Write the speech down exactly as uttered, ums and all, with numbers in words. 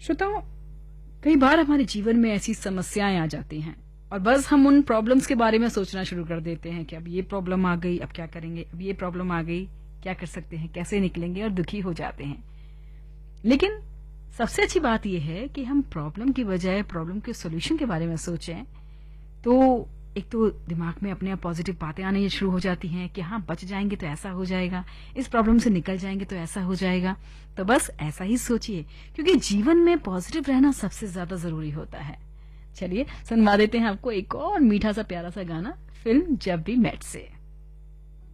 श्रोताओं, कई बार हमारे जीवन में ऐसी समस्याएं आ जाती हैं और बस हम उन प्रॉब्लम्स के बारे में सोचना शुरू कर देते हैं कि अब ये प्रॉब्लम आ गई, अब क्या करेंगे, अब ये प्रॉब्लम आ गई, क्या कर सकते हैं, कैसे निकलेंगे, और दुखी हो जाते हैं। लेकिन सबसे अच्छी बात यह है कि हम प्रॉब्लम की बजाय प्रॉब्लम के सॉल्यूशन के बारे में सोचें तो एक तो दिमाग में अपने आप पॉजिटिव बातें आने शुरू हो जाती हैं कि हाँ, बच जाएंगे तो ऐसा हो जाएगा, इस प्रॉब्लम से निकल जाएंगे तो ऐसा हो जाएगा। तो बस ऐसा ही सोचिए, क्योंकि जीवन में पॉजिटिव रहना सबसे ज्यादा जरूरी होता है। चलिए सुनवा देते हैं आपको एक और मीठा सा प्यारा सा गाना फिल्म जब वी मेट से।